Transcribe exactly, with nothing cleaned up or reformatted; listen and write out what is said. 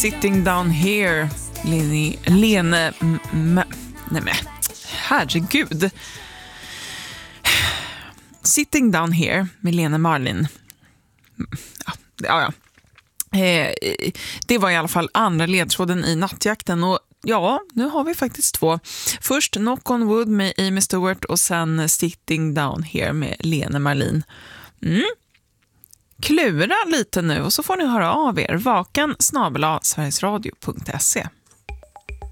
Sitting Down Here, Lene, Lene m- m- nej men, herregud. Sitting Down Here med Lene Marlin. Ja, ja, ja. Eh, det var i alla fall andra ledtråden i nattjakten, och ja, nu har vi faktiskt två. Först Knock on Wood med Amy Stewart och sen Sitting Down Here med Lene Marlin. Mm. Klura lite nu och så får ni höra av er. Vakan snabel-a sverigesradio punkt se.